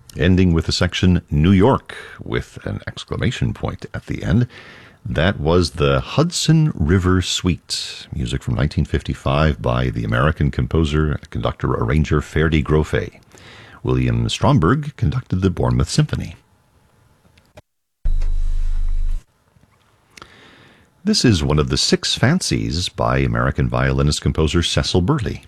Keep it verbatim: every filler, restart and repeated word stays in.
ending with the section New York with an exclamation point at the end. That was the Hudson River Suite, music from nineteen fifty-five by the American composer, conductor, arranger Ferdi Grofé. William Stromberg conducted the Bournemouth Symphony. This is one of the six fancies by American violinist-composer Cecil Burley.